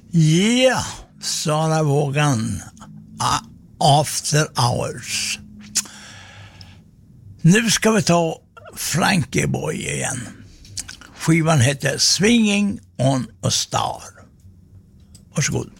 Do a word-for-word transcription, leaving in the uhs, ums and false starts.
Yeah, Sara Vaughan, After Hours. Nu ska vi ta Frankie Boy igen. Skivan heter Swinging on a Star. Varsågod.